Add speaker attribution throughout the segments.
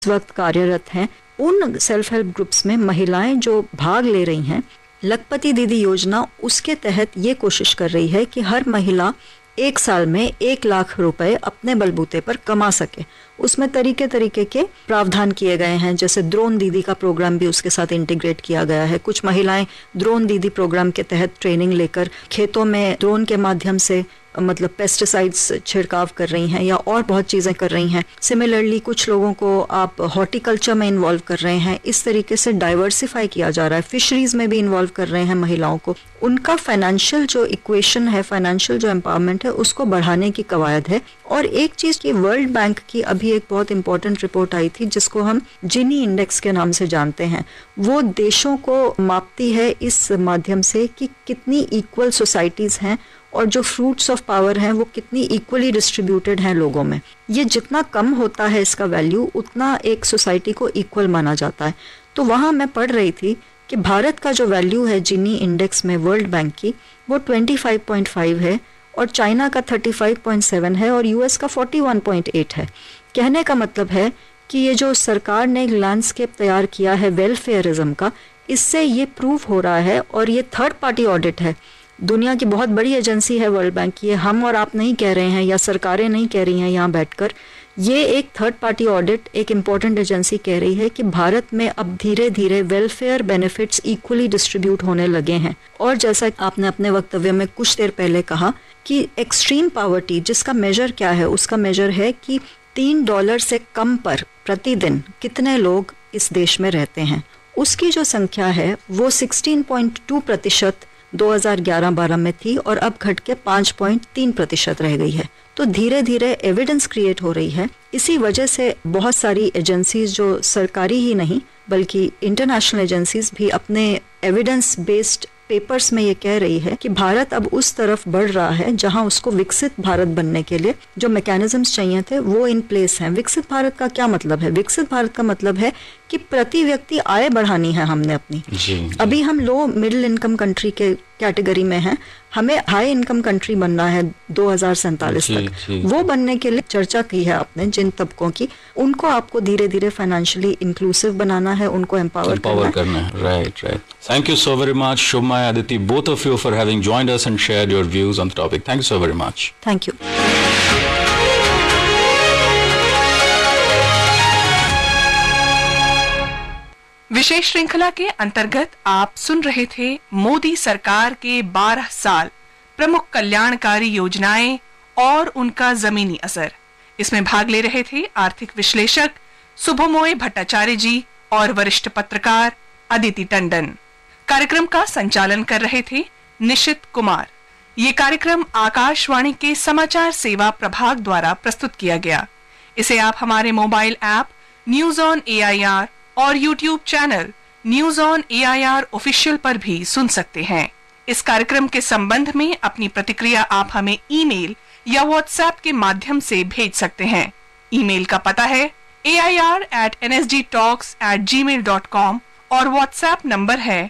Speaker 1: इस वक्त कार्यरत हैं, उन सेल्फ हेल्प ग्रुप्स में महिलाएं जो भाग ले रही हैं, लखपति दीदी योजना उसके तहत ये कोशिश कर रही है कि हर महिला 1 साल में 1 लाख रुपए अपने बलबूते पर कमा सके। उसमें तरीके तरीके के प्रावधान किए गए हैं, जैसे ड्रोन दीदी का प्रोग्राम भी उसके साथ इंटीग्रेट किया गया है। कुछ महिलाएं ड्रोन दीदी प्रोग्राम के तहत ट्रेनिंग लेकर खेतों में ड्रोन के माध्यम से मतलब पेस्टिसाइड्स छिड़काव कर रही हैं या और बहुत चीज़ें कर रही हैं। सिमिलरली कुछ लोगों को आप हॉर्टिकल्चर में इन्वॉल्व कर रहे हैं। इस तरीके से डाइवर्सिफाई किया जा रहा है। फिशरीज में भी इन्वॉल्व कर रहे हैं महिलाओं को। उनका फाइनेंशियल जो इक्वेशन है, फाइनेंशियल जो एम्पावरमेंट है, उसको बढ़ाने की कवायद है। और एक चीज़ की वर्ल्ड बैंक की अभी एक बहुत इंपॉर्टेंट रिपोर्ट आई थी जिसको हम जिनी इंडेक्स के नाम से जानते हैं। वो देशों को मापती है इस माध्यम से कि कितनी इक्वल सोसाइटीज़ हैं और जो फ्रूट्स ऑफ पावर हैं वो कितनी इक्वली डिस्ट्रीब्यूटेड हैं लोगों में। ये जितना कम होता है इसका वैल्यू, उतना एक सोसाइटी को इक्वल माना जाता है। तो वहाँ मैं पढ़ रही थी कि भारत का जो वैल्यू है जिनी इंडेक्स में वर्ल्ड बैंक की, वो 25.5 है और चाइना का 35.7 है और यूएस का 41.8 है। कहने का मतलब है कि ये जो सरकार ने एक लैंडस्केप तैयार किया है वेलफेयरिज्म का, इससे ये प्रूव हो रहा है। और ये थर्ड पार्टी ऑडिट है, दुनिया की बहुत बड़ी एजेंसी है वर्ल्ड बैंक की। हम और आप नहीं कह रहे हैं या सरकारें नहीं कह रही हैं यहाँ बैठकर, ये एक थर्ड पार्टी ऑडिट, एक इम्पॉर्टेंट एजेंसी कह रही है कि भारत में अब धीरे धीरे वेलफेयर बेनिफिट्स इक्वली डिस्ट्रीब्यूट होने लगे हैं। और जैसा आपने अपने वक्तव्य में कुछ देर पहले कहा कि एक्सट्रीम पॉवर्टी जिसका मेजर क्या है, उसका मेजर है कि $3 से कम पर प्रतिदिन कितने लोग इस देश में रहते हैं। उसकी जो संख्या है वो 16.2% 2011-12 में थी और अब घट के 5.3% रह गई है। तो धीरे धीरे एविडेंस क्रिएट हो रही है। इसी वजह से बहुत सारी एजेंसीज जो सरकारी ही नहीं बल्कि इंटरनेशनल एजेंसीज भी अपने एविडेंस बेस्ड पेपर्स में ये कह रही है कि भारत अब उस तरफ बढ़ रहा है जहां उसको विकसित भारत बनने के लिए जो मैकेनिज्म्स चाहिए थे वो इन प्लेस हैं। विकसित भारत का क्या मतलब है? विकसित भारत का मतलब है कि प्रति व्यक्ति आय बढ़ानी है हमने अपनी। अभी हम लो मिडिल इनकम कंट्री के कैटेगरी में हैं, हमें हाई इनकम कंट्री बनना है 2047 तक। वो बनने के लिए चर्चा की है आपने जिन तबकों की, उनको आपको धीरे धीरे फाइनेंशियली इंक्लूसिव बनाना है, उनको एम्पावर करना है।
Speaker 2: Right. Thank you so very much, Shubhma and Aditi, both of you, for having joined us and shared your views on the topic. Thank you so very much.
Speaker 1: Thank you.
Speaker 3: विशेष श्रृंखला के अंतर्गत आप सुन रहे थे मोदी सरकार के 12 साल, प्रमुख कल्याणकारी योजनाएं और उनका जमीनी असर। इसमें भाग ले रहे थे आर्थिक विश्लेषक सुभमोय भट्टाचार्य जी और वरिष्ठ पत्रकार अदिति टंडन। कार्यक्रम का संचालन कर रहे थे निशित कुमार। ये कार्यक्रम आकाशवाणी के समाचार सेवा प्रभाग द्वारा प्रस्तुत किया गया। इसे आप हमारे mobile app news on AIR और YouTube channel news on AIR official पर भी सुन सकते हैं। इस कार्यक्रम के संबंध में अपनी प्रतिक्रिया आप हमें ईमेल या व्हाट्सएप के माध्यम से भेज सकते हैं। ईमेल का पता है air@nsdtalks@gmail.com और व्हाट्सएप नंबर है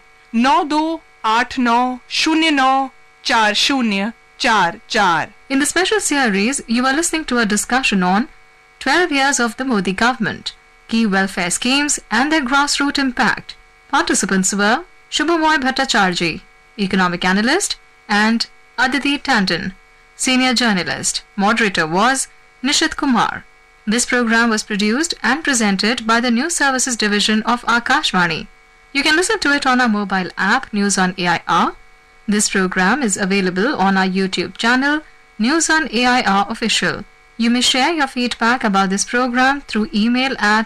Speaker 3: 9289094044।
Speaker 4: In the special series, you are listening to a discussion on 12 years of the Modi government, key welfare schemes and their grassroots impact. Participants were Shubhamoy Bhattacharjee, economic analyst, and Aditi Tandon, senior journalist. Moderator was Nishit Kumar. This program was produced and presented by the News Services Division of Akashvani. You can listen to it on our mobile app News on AIR. This program is available on our YouTube channel News on AIR Official. You may share your feedback about this program through email at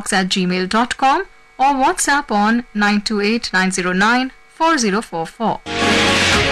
Speaker 4: airnsdtalks@gmail.com or WhatsApp on 928-909-4044.